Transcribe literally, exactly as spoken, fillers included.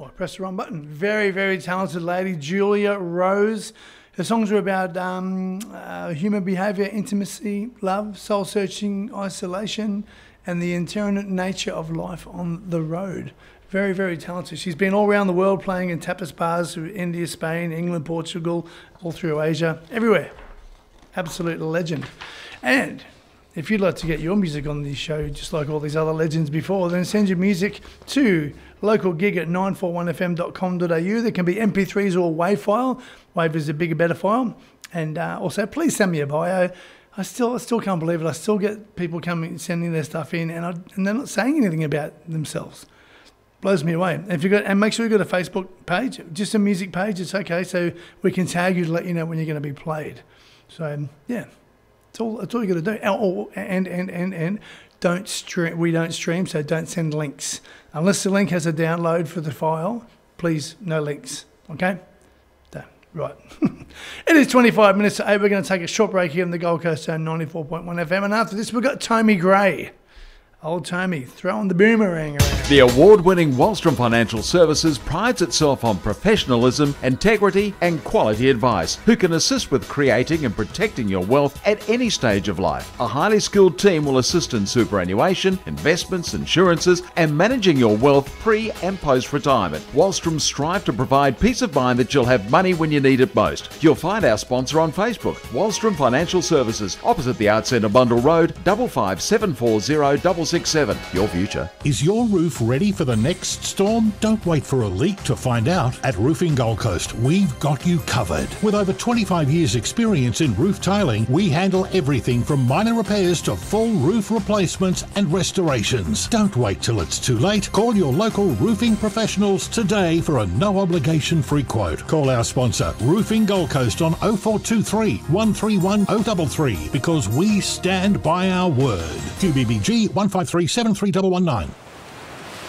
Oh, I pressed the wrong button. Very, very talented lady, Julia Rose. Her songs are about um, uh, human behaviour, intimacy, love, soul-searching, isolation, and the inherent nature of life on the road. Very, very talented. She's been all around the world playing in tapas bars through India, Spain, England, Portugal, all through Asia, everywhere. Absolute legend. And if you'd like to get your music on this show, just like all these other legends before, then send your music to local gig at nine four one f m dot com dot a u. There can be M P threes or WAV file. WAV is a bigger, better file. And uh, also, please send me a bio. I still, I still can't believe it. I still get people coming, sending their stuff in, and, I, and they're not saying anything about themselves. Blows me away. And if you got, and make sure you've got a Facebook page, just a music page. It's okay, so we can tag you to let you know when you're going to be played. So yeah. That's all, that's all you got to do. Oh, and, and, and, and don't stream, we don't stream, so don't send links. Unless the link has a download for the file, please, no links. Okay? Done. Right. It is twenty-five minutes to eight. We're going to take a short break here on the Gold Coast on ninety-four point one F M. And after this, we've got Tommy Gray. Old Tommy throwing the boomerang around. The award-winning Wallstrom Financial Services prides itself on professionalism, integrity and quality advice, who can assist with creating and protecting your wealth at any stage of life. A highly skilled team will assist in superannuation, investments, insurances and managing your wealth pre and post-retirement. Wallstrom strive to provide peace of mind that you'll have money when you need it most. You'll find our sponsor on Facebook, Wallstrom Financial Services, opposite the Arts Centre Bundle Road, five five seven four zero six six seven. Your future. Is your roof ready for the next storm? Don't wait for a leak to find out. At Roofing Gold Coast, we've got you covered. With over twenty-five years experience in roof tiling, we handle everything from minor repairs to full roof replacements and restorations. Don't wait till it's too late. Call your local roofing professionals today for a no obligation free quote. Call our sponsor, Roofing Gold Coast, on oh four two three, one three one oh three three because we stand by our word. Q B B G one five three seven three one one nine.